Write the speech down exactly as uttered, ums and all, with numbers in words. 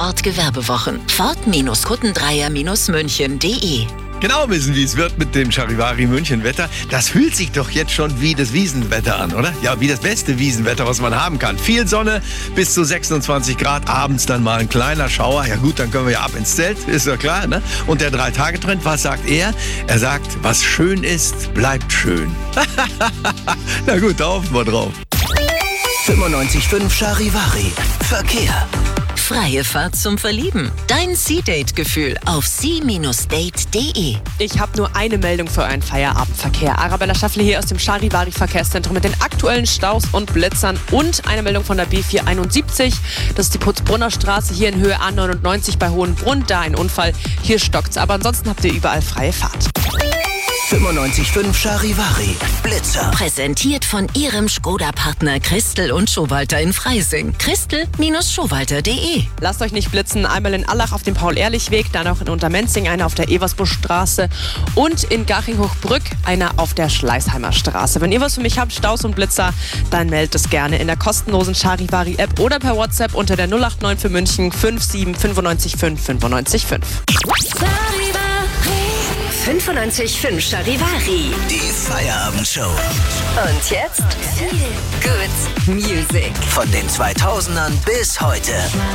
Ford-Gewerbewochen. Ford-Kuttendreier-München punkt de. Genau wissen, wie es wird mit dem Charivari München Wetter. Das fühlt sich doch jetzt schon wie das Wiesenwetter an, oder? Ja, wie das beste Wiesenwetter, was man haben kann. Viel Sonne, bis zu sechsundzwanzig Grad, abends dann mal ein kleiner Schauer. Ja gut, dann können wir ja ab ins Zelt, ist ja klar, ne? Und der Drei-Tage-Trend, was sagt er? Er sagt, was schön ist, bleibt schön. Na gut, da hoffen wir drauf. fünfundneunzig Komma fünf Charivari. Verkehr. Freie Fahrt zum Verlieben. Dein Sea-Date-Gefühl auf sea Date punkt de. Ich habe nur eine Meldung für euren Feierabendverkehr. Arabella Schaffle hier aus dem Charivari Verkehrszentrum mit den aktuellen Staus und Blitzern und eine Meldung von der B vierhunderteinundsiebzig. Das ist die Putzbrunner Straße hier in Höhe A neunundneunzig bei Hohenbrunn. Da ein Unfall. Hier stockt's. Aber ansonsten habt ihr überall freie Fahrt. fünfundneunzig Komma fünf Charivari. Blitzer. Präsentiert von ihrem Skoda-Partner Christel und Schowalter in Freising. Christel Schowalter punkt de. Lasst euch nicht blitzen. Einmal in Allach auf dem Paul-Ehrlich-Weg, dann auch in Untermenzing einer auf der Eversbuschstraße und in Garching-Hochbrück einer auf der Schleißheimer Straße. Wenn ihr was für mich habt, Staus und Blitzer, dann meldet es gerne in der kostenlosen Charivari-App oder per WhatsApp unter der null acht neun für München fünf sieben fünf neun fünf fünf neun fünf. fünfundneunzig Komma fünf Charivari. Die Feierabendshow. Und jetzt Feel Good Music. Von den zweitausendern bis heute.